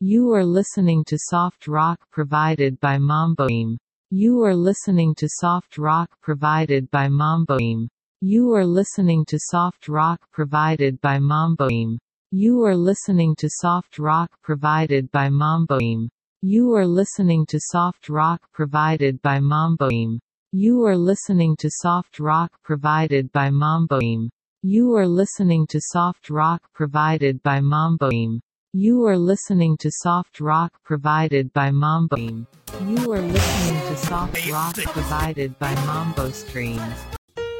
You are listening to soft rock provided by Mamboim. You are listening to soft rock provided by Mamboim. You are listening to soft rock provided by Mamboim. You are listening to soft rock provided by Mamboim. You are listening to soft rock provided by Mamboim. You are listening to soft rock provided by Mamboim. You are listening to soft rock provided by Mamboim. You are listening to soft rock provided by Mamboim. You are listening to soft rock provided by Mambo Streams.